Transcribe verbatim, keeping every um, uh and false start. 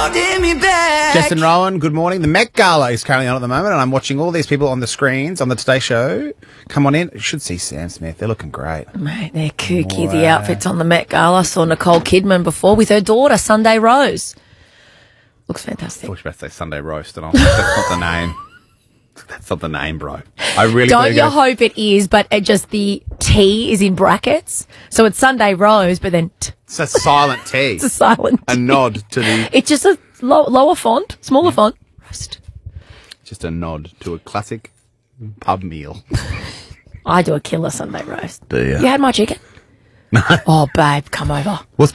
holding me back. Justin Rowan, good morning. The Met Gala is currently on at the moment, and I'm watching all these people on the screens on the Today Show. Come on in. You should see Sam Smith. They're looking great. Mate, they're kooky, Wow. the outfits on the Met Gala. I saw Nicole Kidman before with her daughter, Sunday Rose. Looks I fantastic. was about to say Sunday Roast, and I was like, that's not the name. That's not the name, bro. I really Don't thought you you were gonna- hope it is, but it just the T is in brackets. So it's Sunday Rose, but then t- It's a silent T. it's a silent A T. nod to the... It's just a low, lower font, smaller font. Roast. Just a nod to a classic pub meal. I do a killer Sunday roast. Do you? You had my chicken? No. Oh, babe, come over. What's